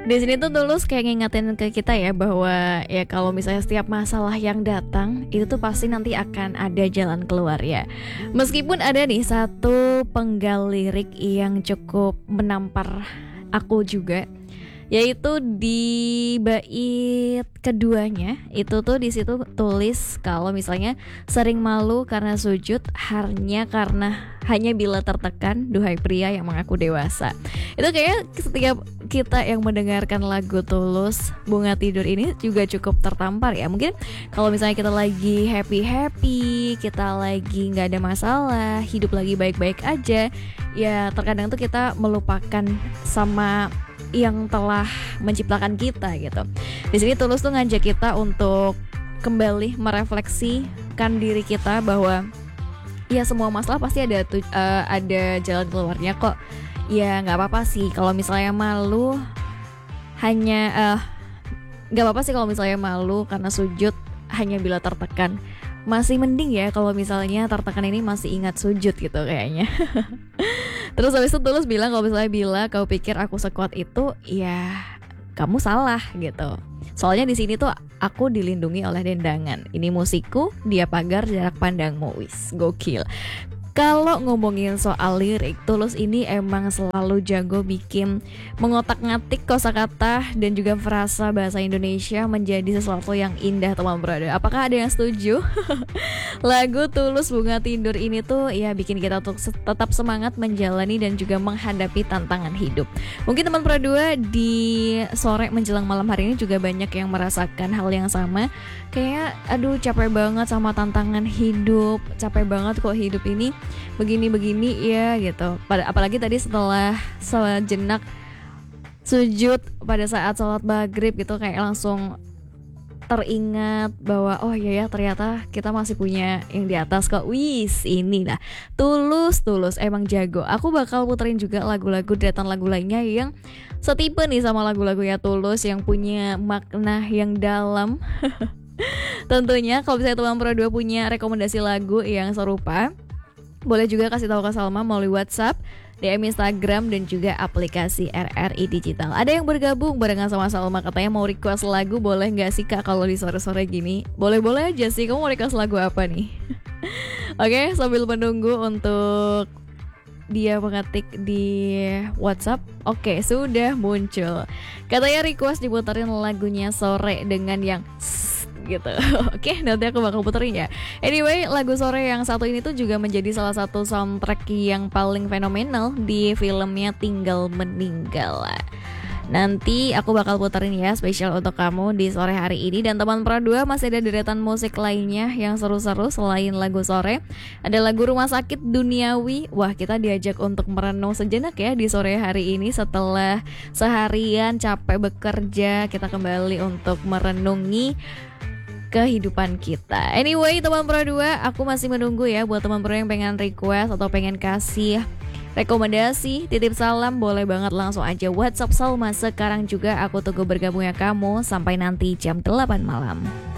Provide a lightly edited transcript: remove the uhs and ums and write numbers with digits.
Di sini tuh Tulus kayak ngingetin ke kita ya bahwa ya kalau misalnya setiap masalah yang datang itu tuh pasti nanti akan ada jalan keluar ya. Meskipun ada nih satu penggal lirik yang cukup menampar aku juga, yaitu di bait keduanya itu tuh di situ tulis kalau misalnya sering malu karena sujud hanya bila tertekan, duhai pria yang mengaku dewasa. Itu kayak setiap kita yang mendengarkan lagu Tulus Bunga Tidur ini juga cukup tertampar ya. Mungkin kalau misalnya kita lagi happy, kita lagi nggak ada masalah, hidup lagi baik-baik aja, ya terkadang tuh kita melupakan sama yang telah menciptakan kita gitu. Di sini Tulus tuh ngajak kita untuk kembali merefleksikan diri kita bahwa ya semua masalah pasti ada jalan keluarnya kok. Ya nggak apa-apa sih kalau misalnya malu nggak apa-apa sih kalau misalnya malu karena sujud hanya bila tertekan. Masih mending ya kalau misalnya tertekan ini masih ingat sujud gitu kayaknya. Terus habis itu Tulus bilang kalau misalnya bila kau pikir aku sekuat itu, ya kamu salah gitu. Soalnya di sini tuh aku dilindungi oleh dendangan. Ini musikku, dia pagar jarak pandangmu. Wis, gokil. Kalau ngomongin soal lirik, Tulus ini emang selalu jago bikin mengotak-ngatik kosakata dan juga frasa bahasa Indonesia menjadi sesuatu yang indah, teman berada. Apakah ada yang setuju? Lagu Tulus Bunga Tidur ini tuh ya bikin kita untuk tetap semangat menjalani dan juga menghadapi tantangan hidup. Mungkin teman Pradua di sore menjelang malam hari ini juga banyak yang merasakan hal yang sama. Kayak aduh capek banget sama tantangan hidup, capek banget kok hidup ini begini-begini ya gitu. Apalagi tadi setelah sejenak sujud pada saat sholat maghrib gitu kayak langsung teringat bahwa oh iya ya ternyata kita masih punya yang di atas kok. Wis ini lah Tulus emang jago. Aku bakal puterin juga lagu-lagu deretan lagu lainnya yang setipe nih sama lagu-lagunya Tulus yang punya makna yang dalam. Tentunya kalau misalnya teman Pro 2 punya rekomendasi lagu yang serupa, boleh juga kasih tahu ke Salma melalui WhatsApp, DM Instagram dan juga aplikasi RRI Digital. Ada yang bergabung barengan sama Salma katanya mau request lagu, boleh nggak sih Kak kalau di sore-sore gini? Boleh-boleh aja sih. Kamu mau request lagu apa nih? Oke, sambil menunggu untuk dia mengetik di WhatsApp. Oke, sudah muncul. Katanya request diputerin lagunya Sore dengan yang gitu. Oke, nanti aku bakal puterin ya. Anyway, lagu Sore yang satu ini tuh juga menjadi salah satu soundtrack yang paling fenomenal di filmnya Tinggal Meninggal. Nanti aku bakal puterin ya spesial untuk kamu di sore hari ini. Dan teman Pro 2 masih ada deretan musik lainnya yang seru-seru selain lagu Sore. Ada lagu Rumah Sakit Duniawi. Wah, kita diajak untuk merenung sejenak ya di sore hari ini. Setelah seharian capek bekerja, kita kembali untuk merenungi kehidupan kita. Anyway, teman Pro 2, aku masih menunggu ya buat teman Pro yang pengen request atau pengen kasih rekomendasi, titip salam, boleh banget langsung aja WhatsApp Salma sekarang juga. Aku tunggu bergabungnya kamu sampai nanti jam 8 malam.